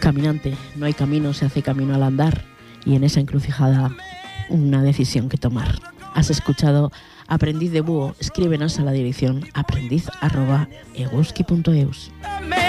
Caminante, no hay camino, se hace camino al andar, y en esa encrucijada una decisión que tomar. Has escuchado Aprendiz de Búho. Escríbenos a la dirección aprendiz@eguski.eus.